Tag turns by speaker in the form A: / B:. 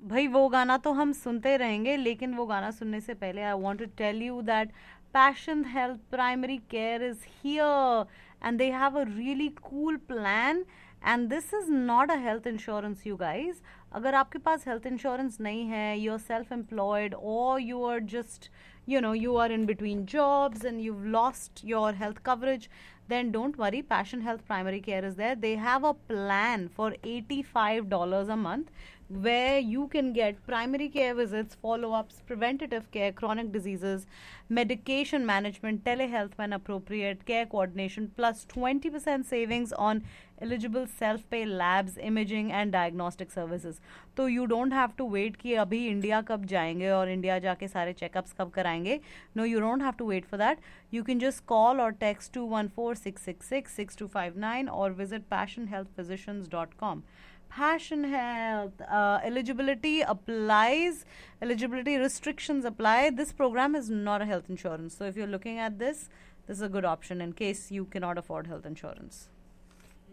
A: भाई वो गाना तो हम सुनते रहेंगे, लेकिन वो गाना सुनने से पहले I want to tell you that Passion Health Primary Care is here and they have a really cool plan, and this is not a health insurance, you guys. अगर आपके पास health insurance नहीं है, you're self-employed or you are just, you are in between jobs and you've lost your health coverage, then don't worry. Passion Health Primary Care is there. They have a plan for $85 a month where you can get primary care visits, follow-ups, preventative care, chronic diseases, medication management, telehealth when appropriate, care coordination, plus 20% savings on eligible self-pay labs, imaging and diagnostic services. तो you don't have to wait कि अभी India कब जाएंगे और India जाके सारे checkups कब कराएंगे. No, you don't have to wait for that. You can just call or text 214-666-6259 or visit passionhealthphysicians.com. Passion Health, eligibility restrictions apply. This program is not a health insurance, so if you're looking at this, this is a good option in case you cannot afford health insurance.